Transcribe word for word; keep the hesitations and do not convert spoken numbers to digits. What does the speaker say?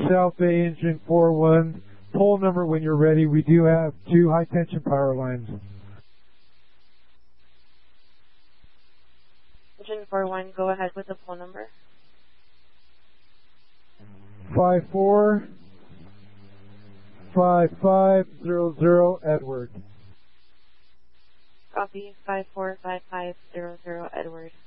South Bay Engine four one. Pole number when you're ready. We do have two high tension power lines. Engine four one, go ahead with the pole number. five four five five zero zero Edward. Copy, five four five five zero zero Edward.